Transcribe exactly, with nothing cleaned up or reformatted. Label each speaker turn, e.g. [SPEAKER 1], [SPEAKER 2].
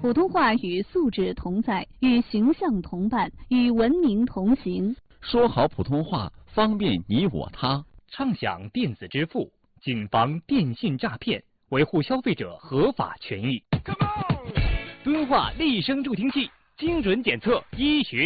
[SPEAKER 1] 普通话与素质同在，与形象同伴，与文明同行。
[SPEAKER 2] 说好普通话，方便你我他。
[SPEAKER 3] 畅享电子支付，谨防电信诈骗，维护消费者合法权益。敦化立声助听器，精准检测医学。